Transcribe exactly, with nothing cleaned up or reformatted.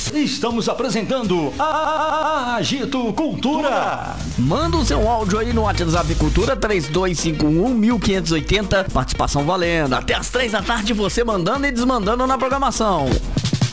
Estamos apresentando a Agito Cultura. Manda o seu áudio aí no WhatsApp Cultura três dois cinco um, mil quinhentos e oitenta. Participação valendo. Até as três da tarde você mandando e desmandando na programação.